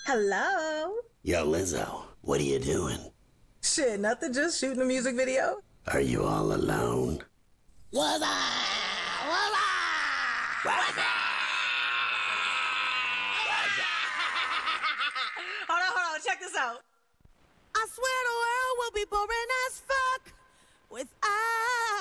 Hello. Yo, Lizzo, what are you doing? Shit, nothing, just shooting a music video. Are you all alone? What's up? What's up? What's up? Hold on, check this out. I swear the world will be boring as fuck without